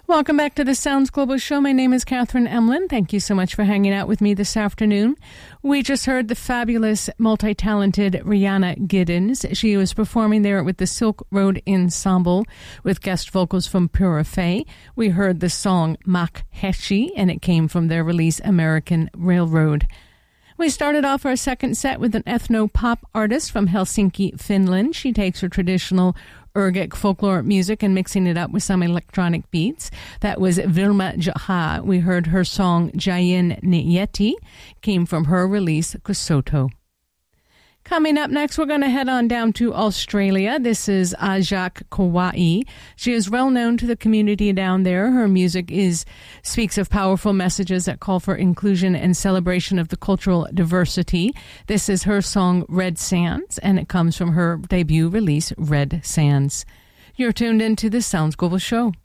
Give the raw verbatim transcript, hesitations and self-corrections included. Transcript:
Welcome back to the Sounds Global Show. My name is Catherine Emlin. Thank you so much for hanging out with me this afternoon. We just heard the fabulous, multi-talented Rihanna Giddens. She was performing there with the Silk Road Ensemble with guest vocals from Pura Fé. We heard the song Mak Heshi, and it came from their release American Railroad. We started off our second set with an ethno-pop artist from Helsinki, Finland. She takes her traditional Yrgic folklore music and mixing it up with some electronic beats. That was Vilma Jaha. We heard her song Jayin Nyeti, came from her release Kusoto. Coming up next, we're going to head on down to Australia. This is Ajak Kauai. She is well known to the community down there. Her music is speaks of powerful messages that call for inclusion and celebration of the cultural diversity. This is her song Red Sands, and it comes from her debut release Red Sands. You're tuned into the Sounds Global Show.